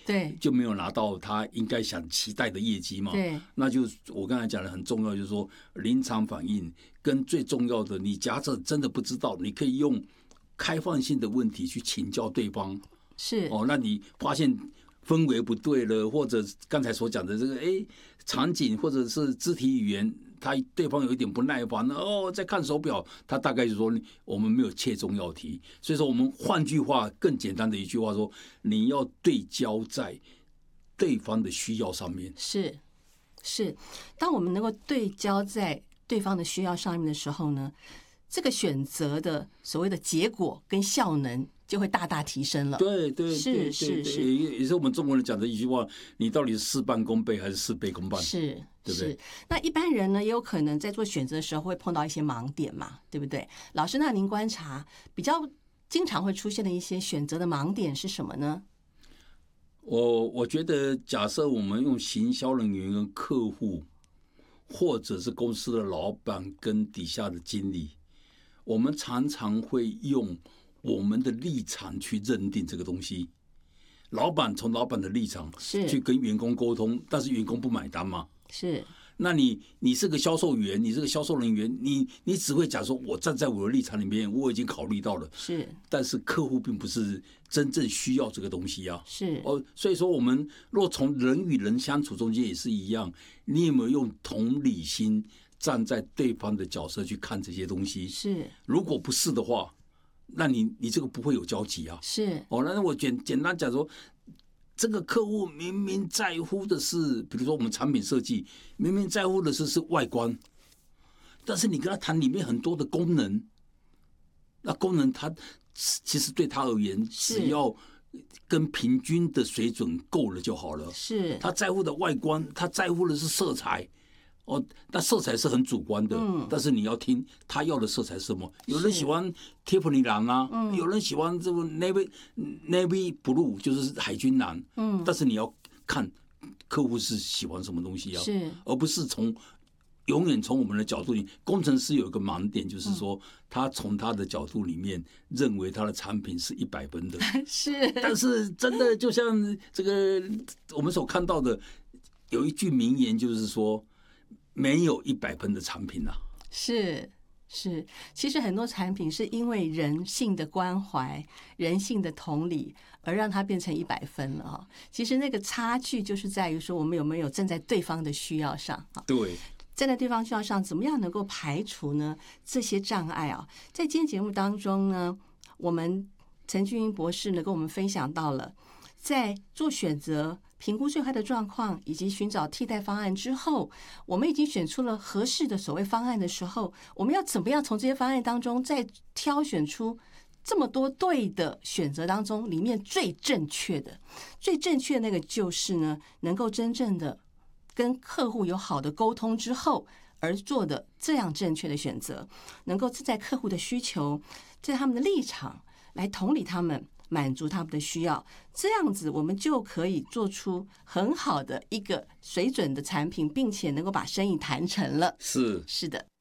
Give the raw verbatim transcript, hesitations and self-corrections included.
对， 就没有拿到他应该想期待的业绩嘛。 对， 那就我刚才讲的很重要，就是说临场反应跟最重要的，你假设真的不知道，你可以用开放性的问题去请教对方。 是哦，那你发现氛围不对了，或者刚才所讲的这个哎场景或者是肢体语言，他对方有一点不耐烦哦，在看手表，他大概就说我们没有切中要题，所以说我们换句话更简单的一句话说，你要对焦在对方的需要上面。 是是，当我们能够对焦在对方的需要上面的时候呢，这个选择的所谓的结果跟效能就会大大提升了。 对对， 是是是， 也是我们中国人讲的一句话：你到底是事半功倍还是事倍功半？ 是， 对不对？ 是。那一般人呢，也有可能在做选择的时候会碰到一些盲点嘛，对不对？老师，那您观察比较经常会出现的一些选择的盲点是什么呢？ 我我觉得，假设我们用行销人员跟客户，或者是公司的老板跟底下的经理，我们常常会用我们的立场去认定这个东西。老板从老板的立场去跟员工沟通，但是员工不买单嘛？ 是。 那你你是个销售员，你是个销售人员，你你只会讲说，我站在我的立场里面，我已经考虑到了。 是。 但是客户并不是真正需要这个东西啊。 是。 哦，所以说我们若从人与人相处中间也是一样，你有没有用同理心站在对方的角色去看这些东西？ 是。 如果不是的话，那你你这个不会有交集啊。 是。 哦，那我简简单讲说，这个客户明明在乎的是，比如说我们产品设计，明明在乎的是是外观，但是你跟他谈里面很多的功能，那功能他其实对他而言，只要跟平均的水准够了就好了。 是。 他在乎的外观，他在乎的是色彩。哦，那色彩是很主观的，嗯，但是你要听他要的色彩是什么。有人喜欢贴普尼蓝啊，嗯，有人喜欢这个 navy navy blue， 就是海军蓝，嗯，但是你要看客户是喜欢什么东西啊， 是， 而不是从永远从我们的角度里，工程师有一个盲点，就是说他从他的角度里面认为他的产品是一百分的， 是， 但是真的就像这个我们所看到的，有一句名言就是说。没有一百分的产品啊， 是是，其实很多产品是因为人性的关怀、人性的同理，而让它变成一百分了哈。其实那个差距就是在于说，我们有没有站在对方的需要上啊？ 对， 站在对方需要上，怎么样能够排除呢这些障碍啊？在今天节目当中呢，我们陈俊英博士呢跟我们分享到了，在做选择。评估最坏的状况以及寻找替代方案之后，我们已经选出了合适的所谓方案的时候，我们要怎么样从这些方案当中再挑选出这么多对的选择当中里面最正确的最正确的那个就是呢，能够真正的跟客户有好的沟通之后而做的这样正确的选择，能够站在客户的需求，在他们的立场来同理他们，满足他们的需要，这样子我们就可以做出很好的一个水准的产品，并且能够把生意谈成了。 是是的。